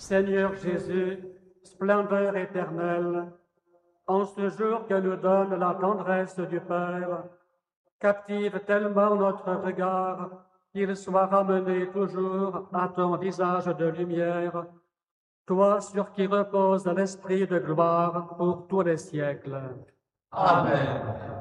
Seigneur Jésus, splendeur éternelle, en ce jour que nous donne la tendresse du Père, captive tellement notre regard qu'il soit ramené toujours à ton visage de lumière, toi sur qui repose l'esprit de gloire pour tous les siècles. Amen.